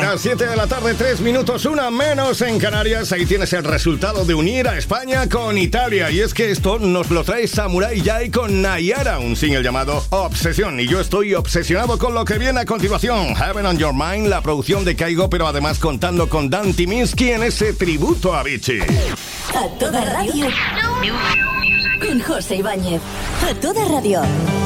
Las 7 de la tarde, 3 minutos, una menos en Canarias. Ahí tienes el resultado de unir a España con Italia. Y es que esto nos lo trae Samurai Jai con Nayara, un single llamado Obsesión. Y yo estoy obsesionado con lo que viene a continuación. Heaven on Your Mind, la producción de Kygo, pero además contando con Dan Tyminski en ese tributo a Avicii. A toda radio, con José Ibáñez. A toda radio.